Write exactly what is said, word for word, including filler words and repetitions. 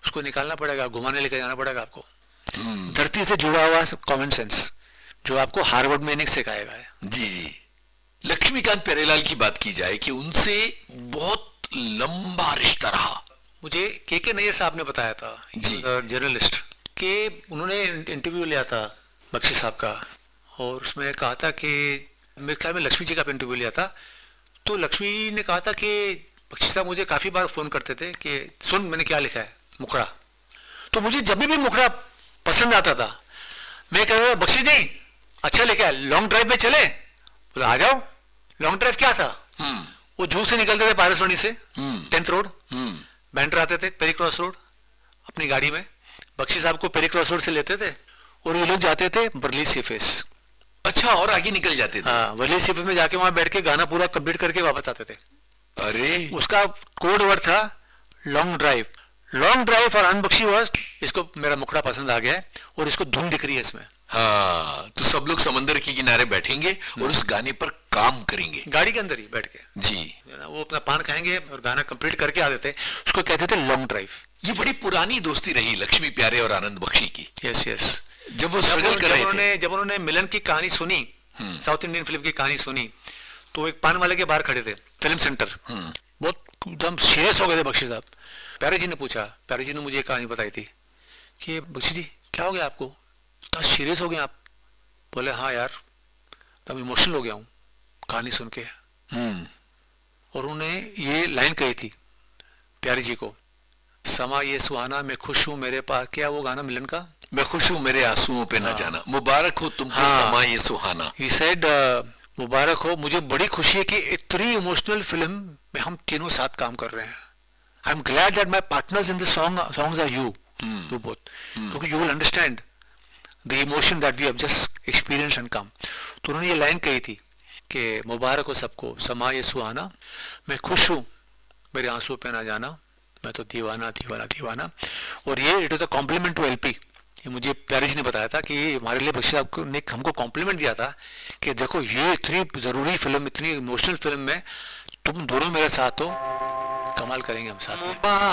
उसको निकालना पड़ेगा, घुमाने लेकर जाना पड़ेगा आपको। धरती से जुड़ा हुआ कॉमन सेंस जो आपको हार्वर्ड में नहीं सिखाएगा है। जी जी। लक्ष्मीकांत प्यारेलाल की बात की जाए कि उनसे बहुत लंबा रिश्ता रहा। मुझे के के नैयर साहब ने बताया था, जर्नलिस्ट, कि उन्होंने इंटरव्यू लिया था बख्शी साहब का, और उसमें कहा था कि मेरे ख्याल में लक्ष्मी जी का इंटरव्यू लिया था, तो लक्ष्मी ने कहा था कि बख्शी साहब मुझे काफ़ी बार फ़ोन करते थे कि सुन मैंने क्या लिखा है मुखड़ा। तो मुझे जब भी मुखड़ा पसंद आता था मैं कहता था बख्शी जी अच्छा लिखा है, लॉन्ग ड्राइव में चले? बोला आ जाओ। लॉन्ग ड्राइव क्या था? वो जू से निकलते थे पारसवानी से, टेंथ रोड, बैंड्रा आते थे पेरी क्रॉस रोड अपनी गाड़ी में, बख्शी साहब को पेरी क्रॉस रोड से लेते थे और ये लोग जाते थे वर्ली सीफेस। अच्छा, और आगे निकल जाते थे? हाँ, वर्ली सीफेस में जाके वहां बैठ के गाना पूरा कंप्लीट करके वापस आते थे। अरे उसका कोड वर्ड था लॉन्ग ड्राइव। लॉन्ग ड्राइव और अनबख्शी वर्ड, इसको मेरा मुखड़ा पसंद आ गया है और इसको धुन दिख रही है इसमें। हाँ, तो सब लोग समंदर के किनारे बैठेंगे और उस गाने पर काम करेंगे गाड़ी के अंदर ही बैठ के। जी। वो अपना पान खाएंगे और गाना कंप्लीट करके आते थे, उसको कहते थे लॉन्ग ड्राइव। ये बड़ी पुरानी दोस्ती रही लक्ष्मी प्यारे और आनंद बख्शी की। Yes yes. जब वो स्ट्रगल कर रहे थे, जब उन्होंने मिलन की कहानी सुनी, साउथ इंडियन फिल्म की कहानी सुनी, तो एक पान वाले के बाहर खड़े थे फिल्म सेंटर, बहुत एकदम सीरियस हो गए थे बख्शी साहब। प्यारे जी ने पूछा, प्यारे जी ने मुझे कहानी बताई थी कि बख्शी जी क्या हो गया आपको, इतना सीरियस हो गए आप? बोले हाँ यार तब इमोशनल हो गया हूँ कहानी सुन के। और उन्होंने ये लाइन कही थी प्यारी जी को, समा ये सुहाना मैं खुश हूँ मेरे पास, क्या वो गाना मिलन का, मैं खुश हूँ मेरे आंसुओं पे ना जाना, मुबारक हो तुमको हाँ, समा ये सुहाना। ही सेड मुबारक हो, मुझे बड़ी खुशी है कि इतनी इमोशनल फिल्म में हम तीनों साथ काम कर रहे हैं। I am glad that my partners in this song songs are you you both, क्योंकि you will understand the emotion that we have just experience and come. तो उन्होंने ये लाइन कही थी कि मुबारक हो सबको समा ये सुहाना, मैं खुश हूँ मेरे आंसू पे ना जाना, मैं तो दीवाना दीवाना दीवाना। और ये it is a compliment two LP. ये मुझे प्यारे जी ने बताया था कि हमारे लिए बख्शी साहब ने हमको कॉम्प्लीमेंट दिया था कि देखो ये इतनी ज़रूरी फिल्म, इतनी इमोशनल फिल्म में तुम दोनों मेरे साथ हो, कमाल करेंगे हम साथ में।